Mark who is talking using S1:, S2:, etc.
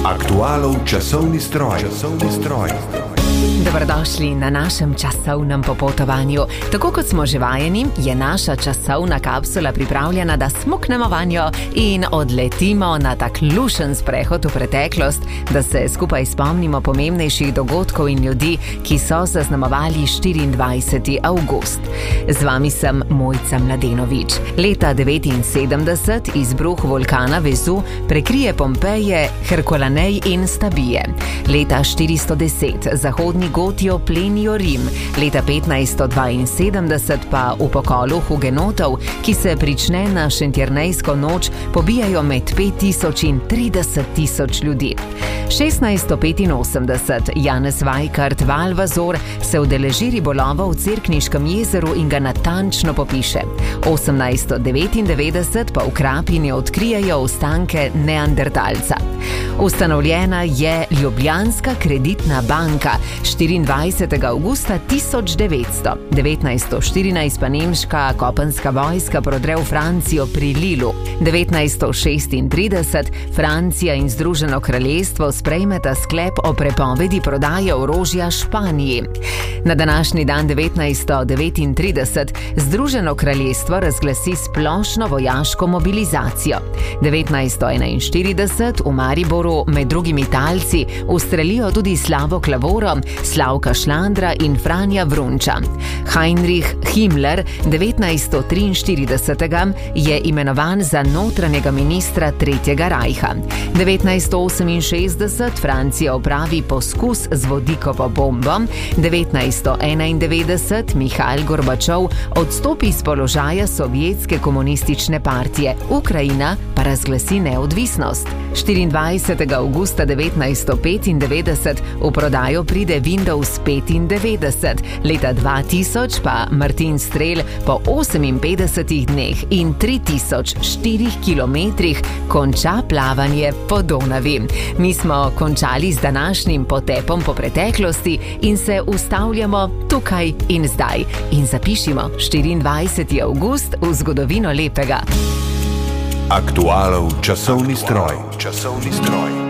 S1: Aktualov časovni stroj.
S2: Dobrodošli na našem časovnem popotovanju. Tako kot smo že vajeni, je naša časovna kapsula pripravljena, da smuknemo vanjo in odletimo na tak lušen sprehod v preteklost, da se skupaj spomnimo pomembnejših dogodkov in ljudi, ki so zaznamovali 24. avgust. Z vami sem Mojca Mladenovič. Leta 79 izbruh vulkana Vezu prekrije Pompeje, Herkulanej in Stabije. Leta 410 zahodni Gotijo plenijo Rim, leta 1572 pa v pokolu hugenotov, ki se prične na Šentjernejsko noč, pobijajo med 5000 in 30 000 ljudi. 1685 Janez Vajkard Valvazor se udeleži ribolova v Cerkniškem jezeru in ga natančno popiše. 1899 pa v Krapini odkrijejo ostanke neandertalca. Ustanovljena je Ljubljanska kreditna banka 24. avgusta 1900. 1914 pa nemška kopenska vojska prodre v Francijo pri Lilu. 1936 Francija in Združeno kraljestvo sprejmeta sklep o prepovedi prodaje orožja Španiji. Na današnji dan 1939 Združeno kraljestvo razglasi splošno vojaško mobilizacijo. 1941 v Mariboru med drugimi talci ustrelijo tudi Slavo Klavoro, Slavka Šlandra in Franja Vrunča. Heinrich Himmler 1943 je imenovan za notranjega ministra Tretjega rajha. 1968 Francija opravi poskus z vodikovo bombo. 1991 Mihail Gorbačov odstopi z položaja Sovjetske komunistične partije. Ukrajina pa razglasi neodvisnost. 24. avgusta 1995 v prodajo pride Windows 95, leta 2000 pa Martin Strel po 58 dneh in 3004 kilometrih konča plavanje po Donavi. Mi smo končali z današnjim potepom po preteklosti in se ustavljamo tukaj in zdaj in zapišimo 24. avgust v zgodovino lepega.
S1: Aktualov časovni stroj.